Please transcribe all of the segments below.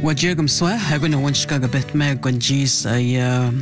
وجيكم صح هقولنا ونشكا قبت ما قنجيس أي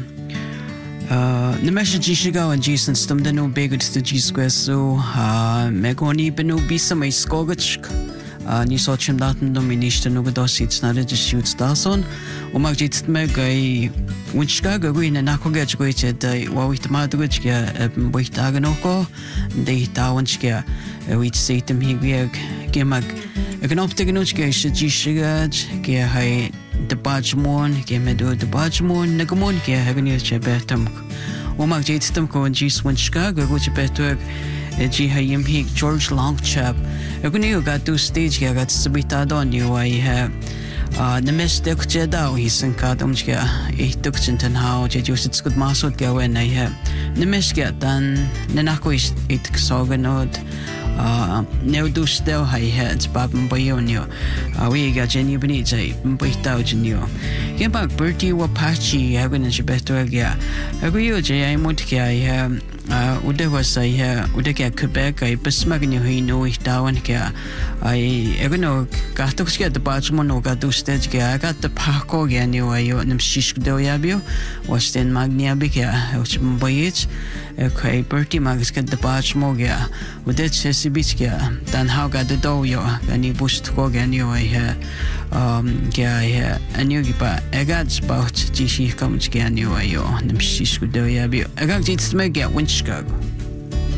نمشي جيشيغا ونجيس نستمدنو بيجود تجيس كويسو ما قوني بنو بيسا ما يسكوغتشك ni sočem datum do ministra no dosit snare de shoot stason o magjit megay winchka goin na kogaj goite de wawit madrujga boitaganoko de tawanchga wit sitem higweg gemag egnoptegnojga shijishigaj ge hay de bajmon ge medo de bajmon nagmon ge hagnirche betam o magjit tamko jis winchka goje betog G hayim hig George Longchap. Aguniyo got two stage kaya got sabitado niyo ay names de kuchedao hisan kadom kaya ituk chintan hao jeju sitskut masot kaya wen ay names kaya tan nanako ituk soganod neudus deo hay bab mbayo niyo we ga jenny bani jay mbaitao jinyo kaya bag Bertie Wapachi agunan siya beto kaya aguyo jay ay mod kaya udah wasai udah kayak Quebec ay pasmagin yung hino ihtawan kaya ay no kahtok siya debat mo no kahtok stage kaya kat pako kaya niyo ayo namshish daw yabyo wasten magniabi kaya uchimbayich kaya Bertie magas ka debat mo kaya udah sesibich kaya dan how ka daw yo kani boost ko kaya niyo ay kaya anyo gipa agad spout jishi kamch kaya niyo ayo namshish daw yabyo agad jits meg kaya Chicago.